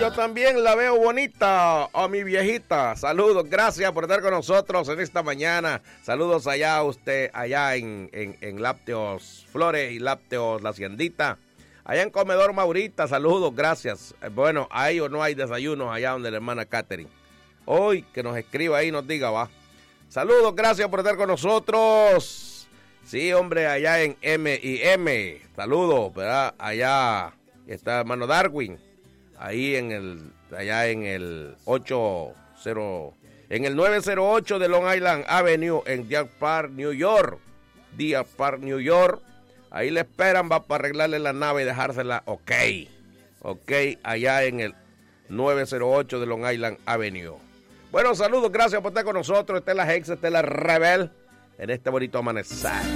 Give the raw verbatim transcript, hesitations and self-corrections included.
yo también la veo bonita a mi viejita. Saludos, gracias por estar con nosotros en esta mañana. Saludos allá a usted, allá en, en, en Lácteos Flores y Lácteos La Haciendita. Allá en Comedor Maurita, saludos, gracias. Bueno, ahí o no hay desayunos allá donde la hermana Catherine. Hoy que nos escriba ahí, nos diga, va. Saludos, gracias por estar con nosotros. Sí, hombre, allá en M y M. Saludos, ¿verdad? Allá está hermano Darwin. Ahí en el, allá en el ochenta, en el nueve cero ocho de Long Island Avenue, en Deer Park, New York. Deer Park, New York. Ahí le esperan, va para arreglarle la nave y dejársela, ok. Ok, allá en el nueve cero ocho de Long Island Avenue. Bueno, saludos, gracias por estar con nosotros. Esta es la Hex, esta es la Rebel, en este bonito amanecer.